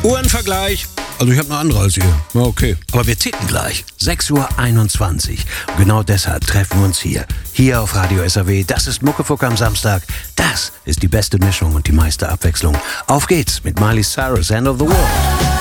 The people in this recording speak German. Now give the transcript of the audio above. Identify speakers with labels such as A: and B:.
A: Uhrenvergleich. Also ich habe eine andere als ihr. Ja, okay.
B: Aber wir ticken gleich. 6:21 Uhr. Und genau deshalb treffen wir uns hier auf Radio SAW. Das ist Muckefuck am Samstag. Das ist die beste Mischung und die meiste Abwechslung. Auf geht's mit Miley Cyrus, End of the World.